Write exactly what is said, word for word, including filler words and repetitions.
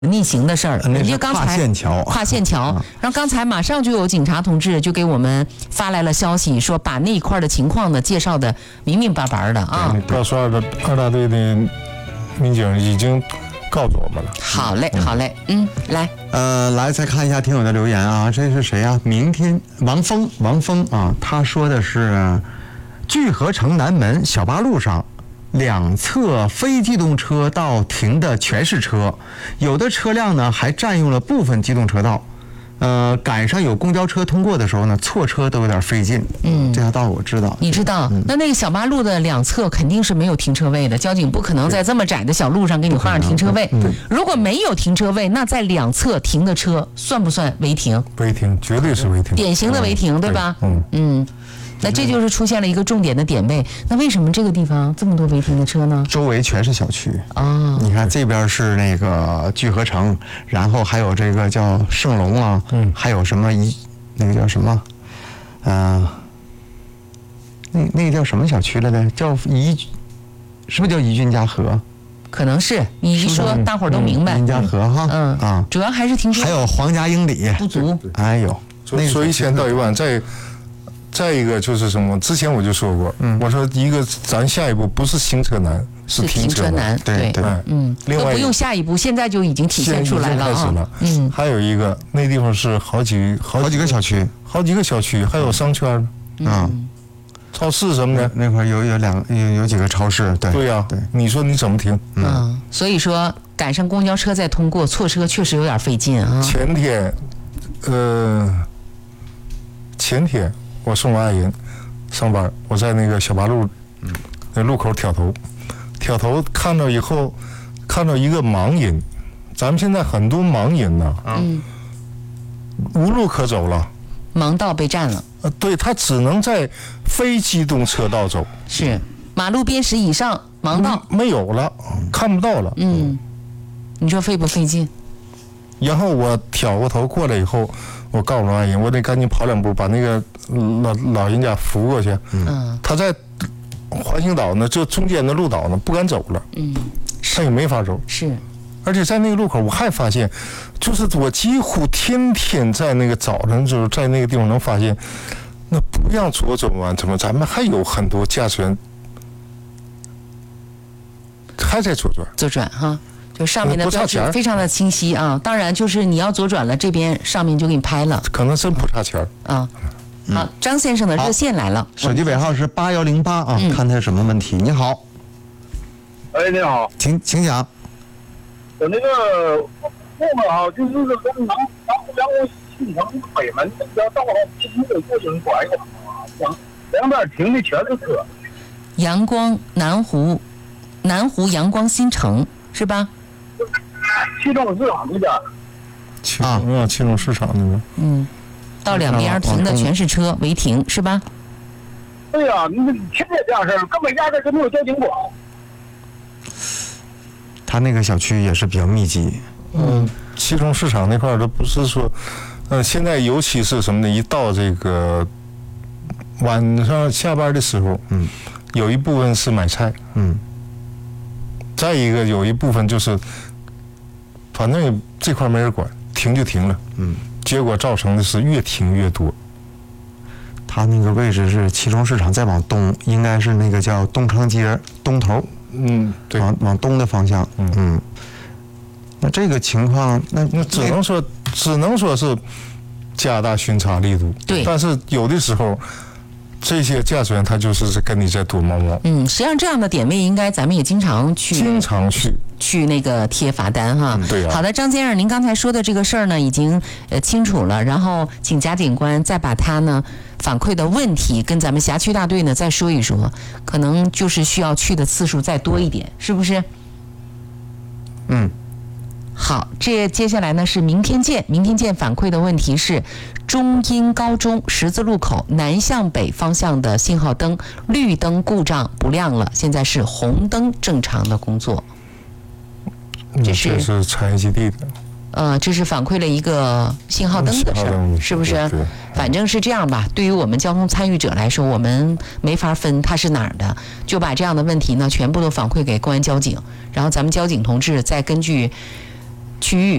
逆行的事儿，人家刚才跨线桥， 跨线桥，然后刚才马上就有警察同志就给我们发来了消息，说把那一块的情况呢介绍的明明白白的啊。 告诉二大二大队的民警已经告诉我们了。 好嘞，好嘞，嗯，来， 呃，来再看一下听友的留言啊，这是谁啊？明天王峰，王峰啊，他说的是聚合城南门小八路上。两侧非机动车道停的全是车，有的车辆呢还占用了部分机动车道，呃，赶上有公交车通过的时候呢，错车都有点费劲。嗯，这条道我知道。 你知道，嗯、那那个小八路的两侧肯定是没有停车位的，交警不可能在这么窄的小路上给你画上停车位。嗯、如果没有停车位，那在两侧停的车算不算违停？ 违停，绝对是违停， 典型的违停，嗯、对吧？嗯嗯。那这就是出现了一个重点的点位。那为什么这个地方这么多违停的车呢？ 周围全是小区哦。 你看这边是那个聚合城，然后还有这个叫盛隆啊，嗯，还有什么一那个叫什么，嗯、呃，那那个叫什么小区来着？叫宜，是不是叫宜君家河？ 可能是你一说，大伙儿都明白。 宜君家河哈， 嗯啊，主要还是停车。 还有皇家英里不足。 哎呦， 那说一千道一万，再。再一个就是什么？之前我就说过，嗯，我说一个咱下一步不是行车难，是停车难， 对对，嗯，另外都不用下一步，现在就已经体现出来了啊， 嗯，还有一个那地方是好几好几个小区， 好几个小区，还有商圈， 嗯， 超市什么的， 那块有有两有有几个超市，对对呀，对，你说你怎么停？ 嗯，所以说赶上公交车再通过，错车确实有点费劲啊。 前天，呃，前天。我送我爱人上班，我在那个小八路那路口挑头，挑头看到以后，看到一个盲人，咱们现在很多盲人呢，嗯，无路可走了， 盲道被占了。 呃，对他只能在非机动车道走， 是马路边时以上盲道、 嗯、没有了，看不到了。 嗯，你说费不费劲？ 然后我挑过头过来以后，我告诉我爱人，我得赶紧跑两步，把那个老老人家扶过去。嗯，他在环形岛呢，这中间的路岛呢，不敢走了。嗯，他也没法走。 是， 而且在那个路口，我还发现，就是我几乎天天在那个早晨就是在那个地方能发现，那不让左转弯，怎么咱们还有很多驾驶员还在左转， 左转哈。就上面的标志非常的清晰啊，当然就是你要左转了，这边上面就给你拍了， 可能真不差钱啊。好，张先生的热线来了， 手机尾号是八幺零八啊，嗯、看他有什么问题。你好， 哎，你好， 请请讲。 我那个问问啊，就是说南南湖阳光新城北门要到了必须得过行拐拐啊，两两边停的全是车。 阳光南湖，南湖阳光新城是吧？ 七中市场那边， 七啊，七中市场那边。 嗯，到两边停的全是车，违停是吧？ 对呀、啊，你天天这样事儿，根本压根就没有交警管。 他那个小区也是比较密集。 嗯，七中市场那块儿都不是说，呃，现在尤其是什么呢？一到这个晚上下班的时候，嗯，有一部分是买菜，嗯，再一个有一部分就是。反正这块没人管，停就停了，嗯，结果造成的是越停越多。 他那个位置是七中市场，再往东，应该是那个叫东城街东头， 嗯，对， 往往东的方向，嗯嗯。那这个情况，那那只能说，只能说是加大巡查力度， 对， 但是有的时候。这些驾驶员他就是跟你在躲猫猫。 嗯，实际上这样的点位应该咱们也经常去， 经常去去那个贴罚单哈。 嗯、对啊。 好的，张先生，您刚才说的这个事儿呢，已经呃清楚了，然后请贾警官再把他呢反馈的问题跟咱们辖区大队呢再说一说，可能就是需要去的次数再多一点，是不是？ 嗯。 好，这接下来呢是明天见。明天见反馈的问题是，中英高中十字路口南向北方向的信号灯绿灯故障不亮了，现在是红灯正常的工作。 这是、嗯、这是产业基地的。 呃，这是反馈了一个信号灯的事儿，是不是？反正是这样吧。对于我们交通参与者来说，我们没法分它是哪儿的，就把这样的问题呢全部都反馈给公安交警，然后咱们交警同志再根据。 区域。